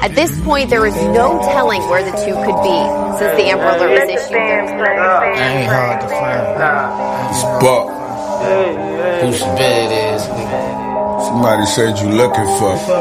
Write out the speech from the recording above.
At this point, there is no telling where the two could be since the Amber Alert was issued. Ain't hard to find. It's Buck. Whose bed it is. Somebody said you looking for